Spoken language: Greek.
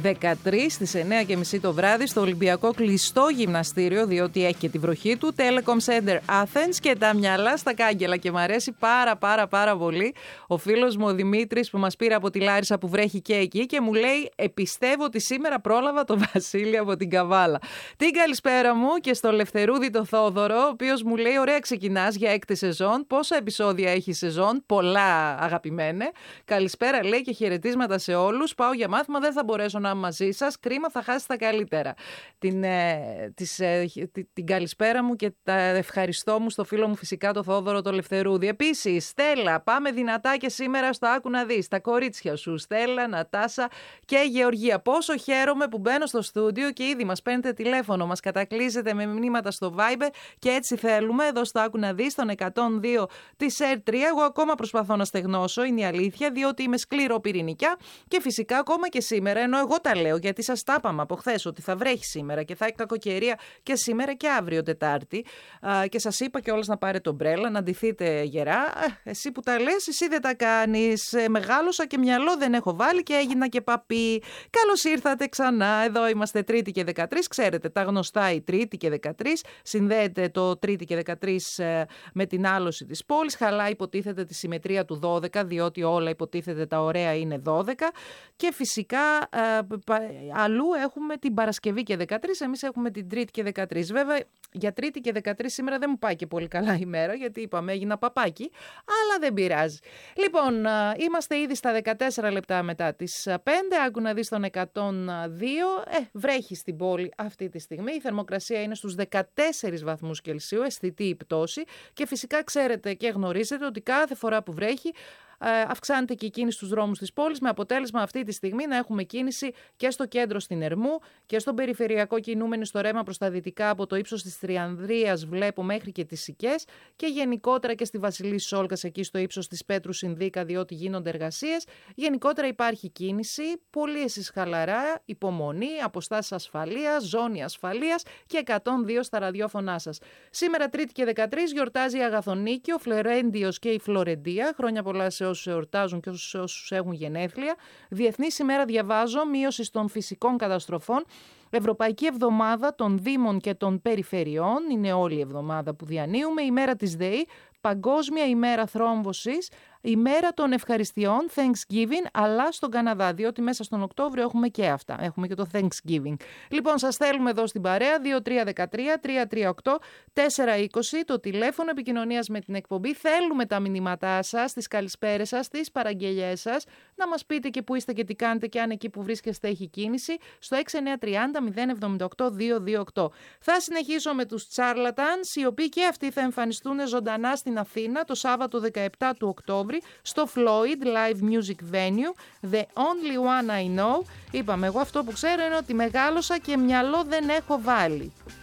13 στις 9:30 το βράδυ στο Ολυμπιακό κλειστό γυμναστήριο, διότι έχει και τη βροχή του, Telecom Center Athens, και τα μυαλά στα κάγκελα. Και μου αρέσει πάρα πολύ ο φίλος μου ο Δημήτρης που μας πήρε από τη Λάρισα που βρέχει και εκεί και μου λέει: πιστεύω ότι σήμερα πρόλαβα το Βασίλη από την Καβάλα. Την καλησπέρα μου και στο Λευθερούδη το Θόδωρο, ο οποίος μου λέει: ωραία, ξεκινάς για 6η σεζόν. Πόσα επεισόδια έχει η σεζόν? Πολλά, αγαπημένε. Καλησπέρα, λέει, και χαιρετίσματα σε όλους. Πάω για μάθημα, δεν θα μπορέσω να είμαι μαζί σας. Κρίμα, θα χάσει τα καλύτερα. Την καλησπέρα μου και τα ευχαριστώ μου στο φίλο μου φυσικά το Θόδωρο το Λευθερούδη. Επίσης, Στέλλα, πάμε δυνατά και σήμερα στο Άκου να δεις. Τα κορίτσια σου, Στέλλα, Νατάσα και Γεωργία. Πόσο χαίρομαι που μπαίνω στο στούντιο και ήδη μας παίρνετε τηλέφωνο, μας κατακλείζετε με μηνύματα στο Viber και έτσι θέλουμε εδώ στο Άκου να δεις, τον 102 της R3. Εγώ ακόμα προσπαθώ να στεγνώσω, είναι η αλήθεια, διότι είμαι σκληροπυρηνικιά και φυσικά ακόμα και σήμερα, ενώ εγώ τα λέω γιατί σας τα είπαμε από χθες ότι θα βρέχει σήμερα και θα έχει κακοκαιρία και σήμερα και αύριο Τετάρτη. Και σας είπα κιόλας να πάρετε ομπρέλα, να ντυθείτε γερά. Εσύ που τα λες, εσύ δεν τα κάνεις. Μεγάλωσα και μυαλό δεν έχω βάλει και έγινα και παπί. Καλώς ήρθατε ξανά. Εδώ είμαστε Τρίτη και 13. Ξέρετε, τα γνωστά η Τρίτη και 13. Συνδέεται το Τρίτη και 13 με την άλωση της πόλης. Χαλά υποτίθεται τη συμμετρία του 12, διότι όλα υποτίθεται τα ωραία είναι 12. Και φυσικά αλλού έχουμε την Παρασκευή και 13. Εμείς έχουμε την Τρίτη και 13. Βέβαια, για Τρίτη και 13 σήμερα δεν μου πάει και πολύ καλά η μέρα, γιατί είπαμε έγινα παπάκι, αλλά δεν πειράζει. Λοιπόν, είμαστε ήδη στα 14 λεπτά μετά τις 5. Άκου να δεις τον 102. Βρέχει στην πόλη αυτή τη στιγμή. Η θερμοκρασία είναι στους 14 βαθμούς Κελσίου, αισθητή η πτώση. Και φυσικά ξέρετε και γνωρίζετε ότι κάθε φορά που βρέχει, αυξάνεται και η κίνηση στους δρόμους της πόλης, με αποτέλεσμα αυτή τη στιγμή να έχουμε κίνηση και στο κέντρο στην Ερμού και στον περιφερειακό κινούμενοι στο ρέμα προς τα δυτικά από το ύψος της Τριανδρίας βλέπω μέχρι και τις Σικές και γενικότερα και στη Βασιλής Σόλγας εκεί στο ύψος της Πέτρου Συνδίκα, διότι γίνονται εργασίες. Γενικότερα υπάρχει κίνηση, πολύ εσείς χαλαρά, υπομονή, αποστάσεις ασφαλείας, ζώνη ασφαλείας και 102 στα ραδιόφωνά σας. Σήμερα Τρίτη και 13 γιορτάζει η Αγαθονίκη, ο Φλωρέντιος και η Φλωρεντία. Χρόνια πολλά σε όσους εορτάζουν και όσους έχουν γενέθλια. Διεθνής ημέρα, διαβάζω, μείωση των φυσικών καταστροφών. Ευρωπαϊκή Εβδομάδα των Δήμων και των Περιφερειών. Είναι όλη η εβδομάδα που διανύουμε. Ημέρα της ΔΕΗ. Παγκόσμια ημέρα θρόμβωσης. Ημέρα των ευχαριστειών, Thanksgiving, αλλά στον Καναδά, διότι μέσα στον Οκτώβριο έχουμε και αυτά. Έχουμε και το Thanksgiving. Λοιπόν, σας θέλουμε εδώ στην παρέα, 2313-338-420, το τηλέφωνο επικοινωνίας με την εκπομπή. Θέλουμε τα μηνύματά σας, τις καλησπέρες σας, τις παραγγελιές σας, να μας πείτε και που είστε και τι κάνετε και αν εκεί που βρίσκεστε έχει κίνηση, στο 6930-078-228. Θα συνεχίσω με τους Charlatans, οι οποίοι και αυτοί θα εμφανιστούν ζωντανά στην Αθήνα το Σάββατο 17 του Οκτώβρη, στο Floyd Live Music Venue, The Only One I Know. Είπαμε, εγώ αυτό που ξέρω είναι ότι μεγάλωσα και μυαλό δεν έχω βάλει.